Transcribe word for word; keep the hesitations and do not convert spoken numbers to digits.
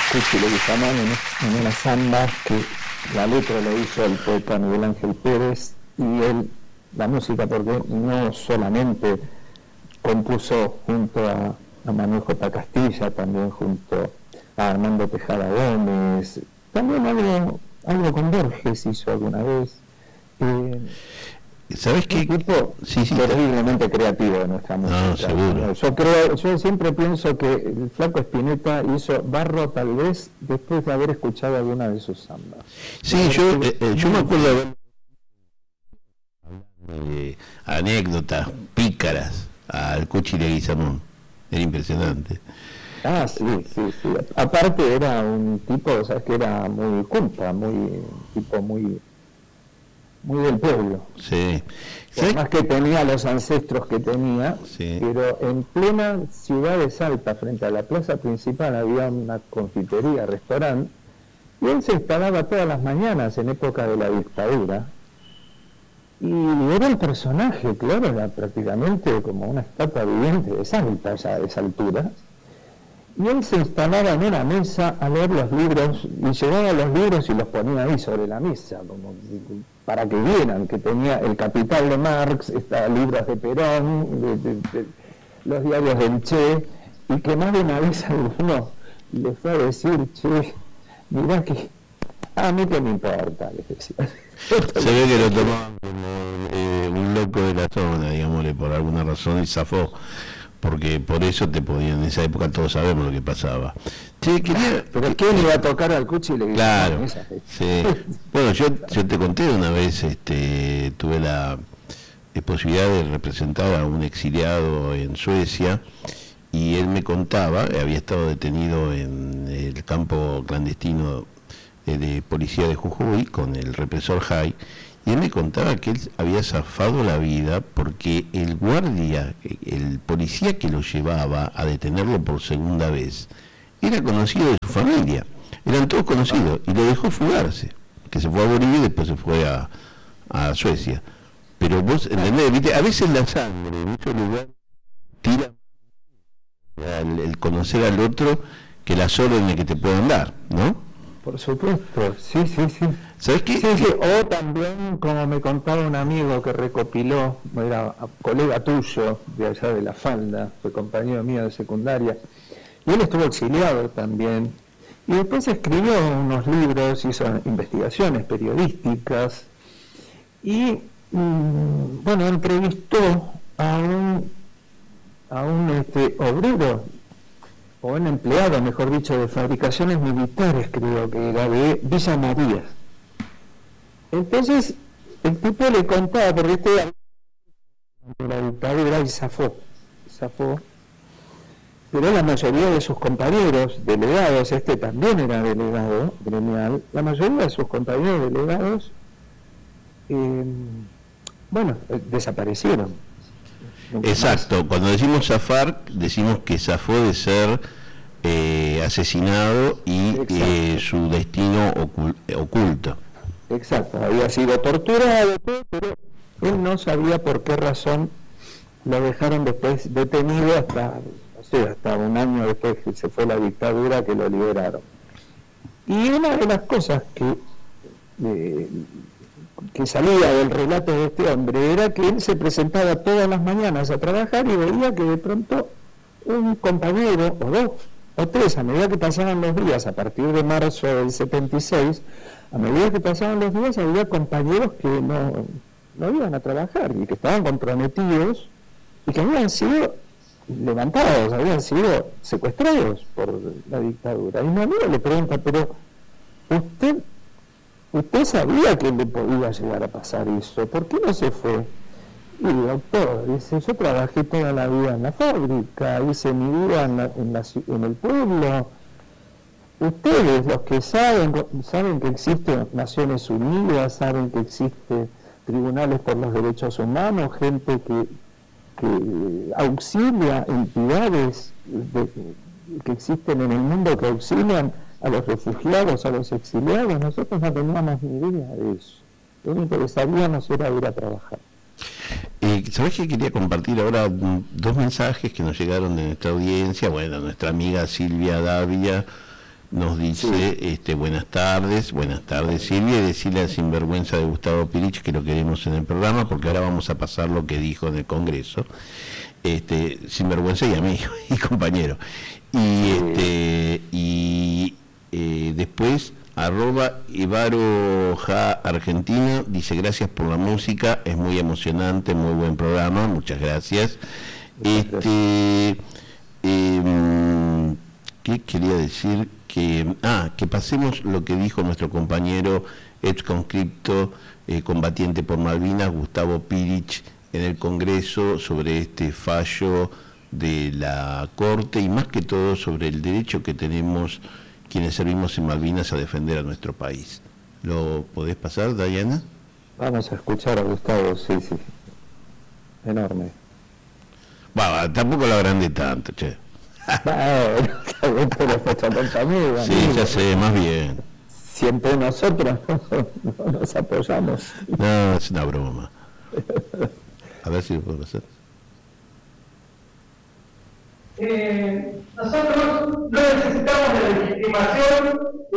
Cuchi Leguizamón en, en una samba que la letra la hizo el poeta Miguel Ángel Pérez y él la música, porque no solamente compuso junto a, a Manuel J. Castilla, también junto a Armando Tejada Gómez, también algo, algo con Borges hizo alguna vez. Eh, ¿Sabes qué? Un tipo sí, sí, terriblemente creativo de nuestra música. No, seguro. Yo creo, yo siempre pienso que el Flaco Spinetta hizo barro tal vez después de haber escuchado alguna de sus sambas. Sí, yo, eh, eh, yo me acuerdo de eh, anécdotas pícaras al Cuchi Leguizamón. Era impresionante. Ah, sí, sí, sí. Aparte era un tipo, sabes que era muy culpa, muy tipo muy muy del pueblo. Sí. Por más que tenía los ancestros que tenía, sí. Pero en plena ciudad de Salta, frente a la plaza principal, había una confitería, restaurante, y él se instalaba todas las mañanas en época de la dictadura. Y era el personaje, claro, era prácticamente como una estatua viviente de Salta ya a esa altura. Y él se instalaba en una mesa a leer los libros, y llevaba los libros y los ponía ahí sobre la mesa, como para que vieran que tenía El Capital de Marx, está, libros de Perón, de, de, de, los diarios del Che, y que más de una vez alguno le fue a decir, che, mirá que a mí que me importa, le decía. Se ve que lo tomaban como eh, un loco de la zona, digámosle, por alguna razón, y zafó. Porque por eso te podían, en esa época todos sabemos lo que pasaba. Che, quería, pero ¿quién iba a tocar al Cuchi y le claro, sí. Bueno, yo, yo te conté una vez, este, tuve la eh, posibilidad de representar a un exiliado en Suecia, y él me contaba, había estado detenido en el campo clandestino eh, de policía de Jujuy con el represor Hay. Y él me contaba que él había zafado la vida porque el guardia, el policía que lo llevaba a detenerlo por segunda vez, era conocido de su familia, eran todos conocidos, y lo dejó fugarse, que se fue a Bolivia y después se fue a, a Suecia. Pero vos, ¿entendés? ¿Viste? A veces la sangre en muchos lugares tira el, el conocer al otro que las órdenes que te pueden dar, ¿no? Por supuesto, sí, sí, sí. ¿Sabes qué? Sí, sí. O también, como me contaba un amigo que recopiló, era colega tuyo de allá de La Falda, fue compañero mío de secundaria, y él estuvo exiliado también, y después escribió unos libros, hizo investigaciones periodísticas, y mmm, bueno, entrevistó a un, a un este, obrero, o un empleado, mejor dicho, de fabricaciones militares, creo que era, de Villa María. Entonces, el tipo le contaba, porque este era la dictadura, y zafó, zafó, pero la mayoría de sus compañeros delegados, este también era delegado gremial, la mayoría de sus compañeros delegados, eh, bueno, eh, desaparecieron. Exacto, cuando decimos zafar, decimos que zafó de ser eh, asesinado y eh, su destino ocul oculto. Exacto, había sido torturado, pero él no sabía por qué razón lo dejaron después detenido hasta, no sé, hasta un año después que se fue la dictadura, que lo liberaron. Y una de las cosas que eh, que salía del relato de este hombre era que él se presentaba todas las mañanas a trabajar y veía que de pronto un compañero o dos o tres, a medida que pasaban los días, a partir de marzo del setenta y seis, a medida que pasaban los días había compañeros que no, no iban a trabajar y que estaban comprometidos y que habían sido levantados, habían sido secuestrados por la dictadura. Y mi amigo le pregunta, pero usted Usted sabía que le podía llegar a pasar eso, ¿por qué no se fue? Y doctor, dice, yo trabajé toda la vida en la fábrica, hice mi vida en, la, en, la, en el pueblo. Ustedes, los que saben, saben que existen Naciones Unidas, saben que existen tribunales por los derechos humanos, gente que, que auxilia, entidades de, que existen en el mundo que auxilian a los refugiados, a los exiliados. Nosotros no teníamos ni idea de eso. Lo único que sabíamos era ir a trabajar. Eh, ¿Sabés que quería compartir ahora dos mensajes que nos llegaron de nuestra audiencia? Bueno, nuestra amiga Silvia Davia nos dice, sí. este, buenas tardes, buenas tardes Silvia, y decirle al sinvergüenza de Gustavo Pirich que lo queremos en el programa, porque ahora vamos a pasar lo que dijo en el Congreso, este, sinvergüenza y amigo y compañero. Y este y eh, después arroba Ivaro Ja Argentina dice gracias por la música, es muy emocionante, muy buen programa, muchas gracias. Este eh, ¿qué quería decir? Que ah, que pasemos lo que dijo nuestro compañero ex conscripto eh, combatiente por Malvinas, Gustavo Pirich, en el Congreso sobre este fallo de la Corte y más que todo sobre el derecho que tenemos quienes servimos en Malvinas a defender a nuestro país. ¿Lo podés pasar, Diana? Vamos a escuchar a Gustavo, sí, sí. Enorme. Bueno, tampoco lo agrandé tanto, che. Bueno, pero fecha amigo. Sí, amigo. Ya sé, más bien. Siempre nosotros no nos apoyamos. No, es una broma. A ver si lo puedo hacer. Eh, nosotros no necesitamos de legitimación